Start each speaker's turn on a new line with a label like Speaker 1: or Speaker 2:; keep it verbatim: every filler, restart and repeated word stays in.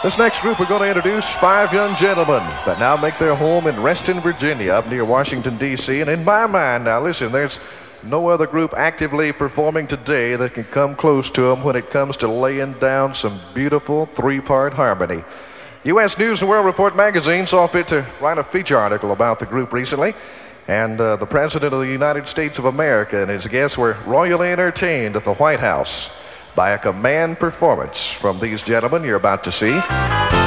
Speaker 1: This next group, we're going to introduce five young gentlemen that now make their home in Reston, Virginia, up near Washington, D C And in my mind, now listen, there's no other group actively performing today that can come close to them when it comes to laying down some beautiful three-part harmony. U S News and World Report magazine saw fit to write a feature article about the group recently, and uh, the President of the United States of America and his guests were royally entertained at the White House by a command performance from these gentlemen you're about to see.